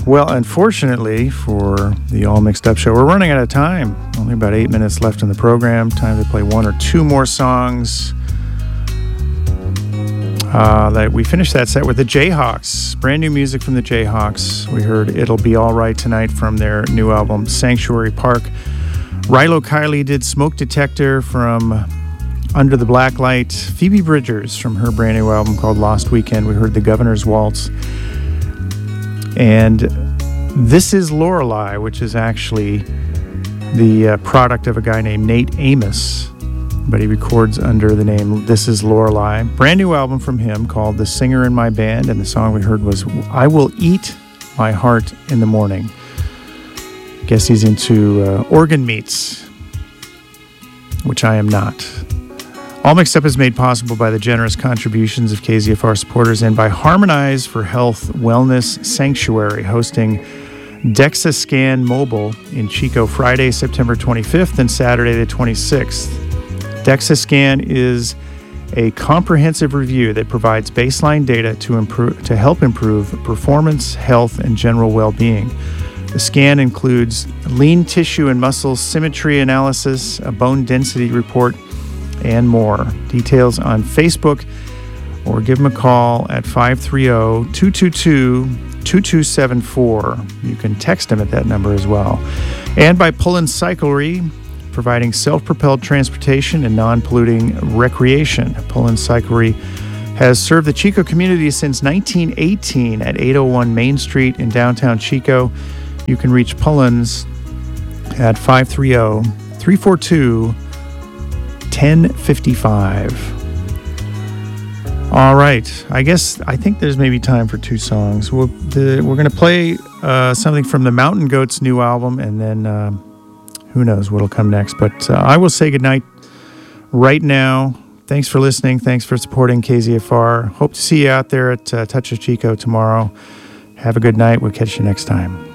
Well, unfortunately for the All Mixed Up Show, we're running out of time. Only about 8 minutes left in the program. Time to play one or two more songs. We finished that set with the Jayhawks. Brand new music from the Jayhawks. We heard It'll Be Alright Tonight from their new album, Sanctuary Park. Rilo Kiley did Smoke Detector from Under the Black Light. Phoebe Bridgers from her brand new album called Lost Weekend. We heard The Governor's Waltz. And This Is Lorelei, which is actually the product of a guy named Nate Amos, but he records under the name This Is Lorelei. Brand new album from him called The Singer in My Band, and the song we heard was I Will Eat My Heart in the Morning. Guess he's into organ meats, which I am not. All Mixed Up is made possible by the generous contributions of KZFR supporters and by Harmonize for Health Wellness Sanctuary, hosting DEXA-Scan Mobile in Chico Friday, September 25th and Saturday the 26th. DEXA-Scan is a comprehensive review that provides baseline data to help improve performance, health, and general well-being. The scan includes lean tissue and muscle symmetry analysis, a bone density report, and more. Details on Facebook, or give them a call at 530-222-2274. You can text them at that number as well. And by Pullen Cyclery, providing self-propelled transportation and non-polluting recreation. Pullen Cyclery has served the Chico community since 1918 at 801 Main Street in downtown Chico. You can reach Pullens at 530-342-1055. All right. I think there's maybe time for two songs. We're going to play something from the Mountain Goats' new album, and then who knows what'll come next. But I will say goodnight right now. Thanks for listening. Thanks for supporting KZFR. Hope to see you out there at Touch of Chico tomorrow. Have a good night. We'll catch you next time.